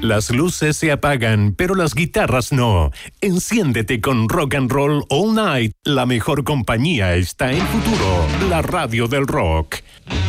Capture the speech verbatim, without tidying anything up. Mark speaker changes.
Speaker 1: Las luces se apagan, pero las guitarras no. Enciéndete con Rock and Roll All Night. La mejor compañía está en futuro. La radio del rock.